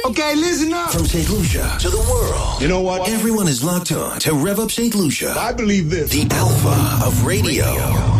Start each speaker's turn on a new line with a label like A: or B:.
A: Okay, listen up.
B: From St. Lucia to the world.
A: You know what?
B: Everyone is locked on to Rev Up St. Lucia.
A: I believe this.
B: The alpha of radio.